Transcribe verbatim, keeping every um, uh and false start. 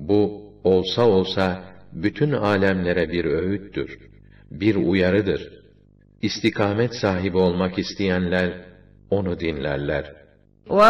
Bu, olsa olsa, bütün alemlere bir öğüttür, bir uyarıdır. İstikamet sahibi olmak isteyenler, onu dinlerler.